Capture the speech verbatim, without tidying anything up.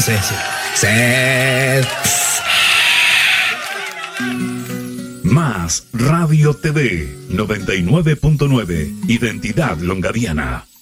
entonces. Sí. Más Radio T V noventa y nueve punto nueve. Identidad Longadiana.